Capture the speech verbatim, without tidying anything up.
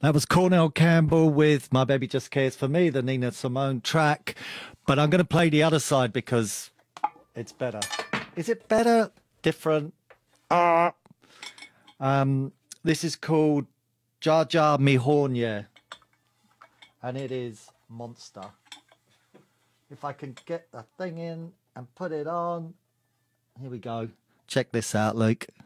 That was Cornell Campbell with My Baby Just Cares for Me, the Nina Simone track. But I'm going to play the other side because it's better. Is it better? Different? Ah. Um, this is called Jar Jar Mihornya, and it is Monster. If I can get the thing in and put it on. Here we go. Check this out, Luke.